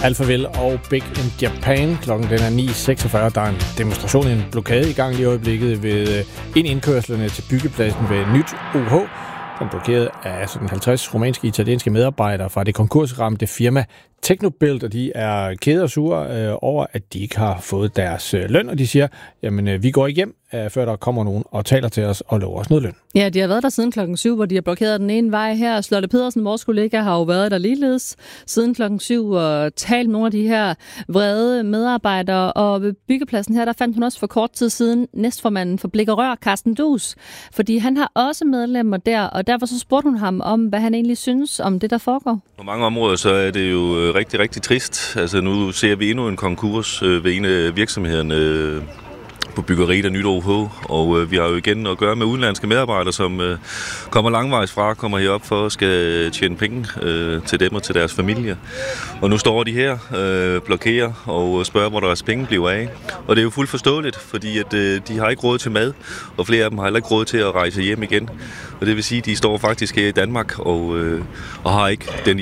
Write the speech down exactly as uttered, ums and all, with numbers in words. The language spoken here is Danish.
Alphaville og Big in Japan. Klokken den er ni seksogfyrre. Der er en demonstration, en blokade i gang i øjeblikket ved en indkørslerne til byggepladsen ved Nyt O H. Den blokeret af sådan halvtreds rumænske italienske medarbejdere fra det konkursramte firma Technobuild, og de er kede og sure øh, over, at de ikke har fået deres øh, løn, og de siger, jamen øh, vi går ikke hjem, øh, før der kommer nogen og taler til os og lover os noget løn. Ja, de har været der siden klokken syv, hvor de har blokeret den ene vej her. Slotte Pedersen, vores kollega, har jo været der ligeledes siden klokken syv og talt med nogle af de her vrede medarbejdere, og ved byggepladsen her, der fandt hun også for kort tid siden næstformanden for Blik og Rør, Carsten Dus, fordi han har også medlemmer der, og derfor så spurgte hun ham om, hvad han egentlig synes om det, der foregår. På mange områder så er det jo rigtig, rigtig trist. Altså nu ser vi endnu en konkurs øh, ved en af virksomhederne øh, på byggeriet af Nyt O H, og øh, vi har jo igen at gøre med udenlandske medarbejdere, som øh, kommer langvejs fra, kommer herop for at skal tjene penge øh, til dem og til deres familier. Og nu står de her, øh, blokerer og spørger, hvor deres penge bliver af. Og det er jo fuldt forståeligt, fordi at, øh, de har ikke råd til mad, og flere af dem har heller ikke råd til at rejse hjem igen. Og det vil sige, at de står faktisk her i Danmark og, øh, og har ikke den